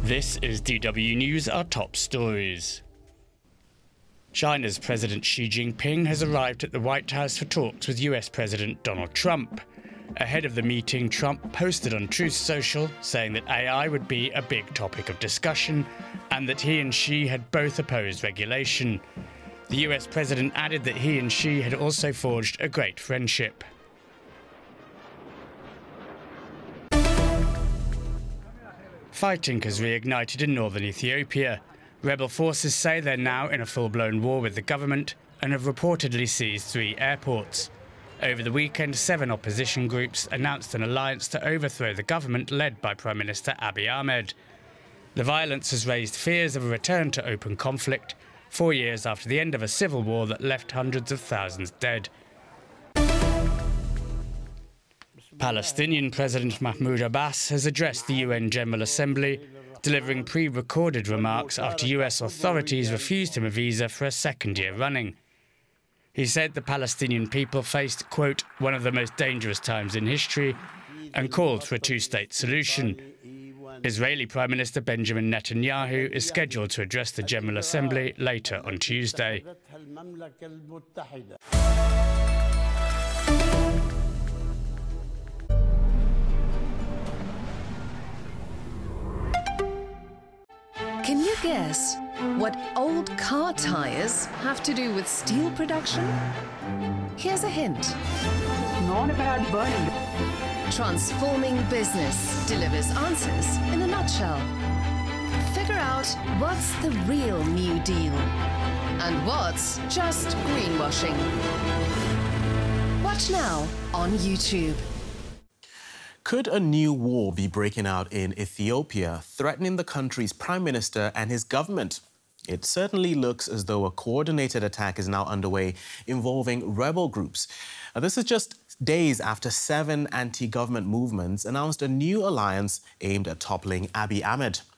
This is DW News, our top stories. China's President Xi Jinping has arrived at the White House for talks with US President Donald Trump. Ahead of the meeting, Trump posted on Truth Social saying that AI would be a big topic of discussion and that he and Xi had both opposed regulation. The US President added that he and Xi had also forged a great friendship. Fighting has reignited in northern Ethiopia. Rebel forces say they're now in a full-blown war with the government and have reportedly seized 3 airports. Over the weekend, 7 opposition groups announced an alliance to overthrow the government led by Prime Minister Abiy Ahmed. The violence has raised fears of a return to open conflict 4 years after the end of a civil war that left hundreds of thousands dead. Palestinian President Mahmoud Abbas has addressed the UN General Assembly, delivering pre-recorded remarks after US authorities refused him a visa for a second year running. He said the Palestinian people faced, quote, one of the most dangerous times in history, and called for a 2-state solution. Israeli Prime Minister Benjamin Netanyahu is scheduled to address the General Assembly later on Tuesday. Can you guess what old car tires have to do with steel production? Here's a hint. Not about burning. Transforming Business delivers answers in a nutshell. Figure out what's the real New Deal and what's just greenwashing. Watch now on YouTube. Could a new war be breaking out in Ethiopia, threatening the country's prime minister and his government? It certainly looks as though a coordinated attack is now underway involving rebel groups. This is just days after 7 anti-government movements announced a new alliance aimed at toppling Abiy Ahmed.